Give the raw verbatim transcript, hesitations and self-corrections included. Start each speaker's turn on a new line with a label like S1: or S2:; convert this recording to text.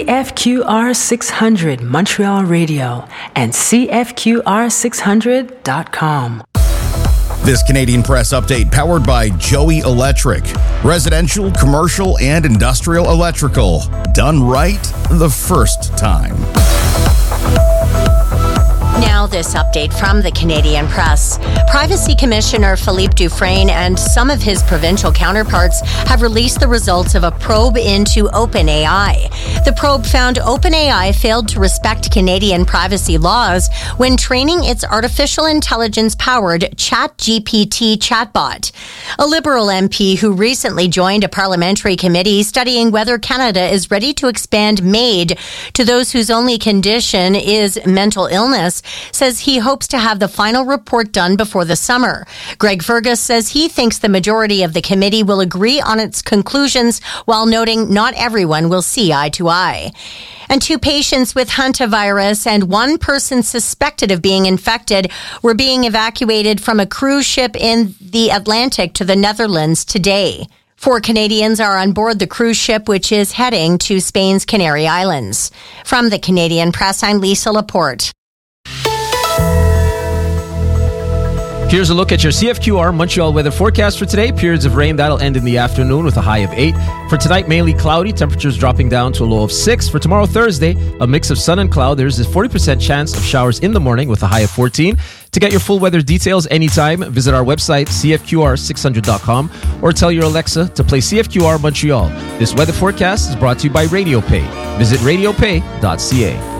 S1: F Q R six hundred Montreal Radio and C F Q R six hundred dot com.
S2: This Canadian Press update powered by Joey Electric. Residential, commercial, and industrial electrical. Done right the first time.
S3: Now this update from the Canadian Press. Privacy Commissioner Philippe Dufresne and some of his provincial counterparts have released the results of a probe into OpenAI. The probe found OpenAI failed to respect Canadian privacy laws when training its artificial intelligence-powered ChatGPT chatbot. A Liberal M P who recently joined a parliamentary committee studying whether Canada is ready to expand MAID to those whose only condition is mental illness says he hopes to have the final report done before the summer. Greg Fergus says he thinks the majority of the committee will agree on its conclusions, while noting not everyone will see eye to eye. And two patients with hantavirus and one person suspected of being infected were being evacuated from a cruise ship in the Atlantic to the Netherlands today. Four Canadians are on board the cruise ship, which is heading to Spain's Canary Islands. From the Canadian Press, I'm Lisa Laporte.
S4: Here's a look at your C F Q R Montreal weather forecast for today. Periods of rain, that'll end in the afternoon with a high of eight. For tonight, mainly cloudy, temperatures dropping down to a low of six. For tomorrow, Thursday, a mix of sun and cloud. There's a forty percent chance of showers in the morning with a high of fourteen. To get your full weather details anytime, visit our website, C F Q R six hundred dot com, or tell your Alexa to play C F Q R Montreal. This weather forecast is brought to you by RadioPay. Visit radio pay dot c a.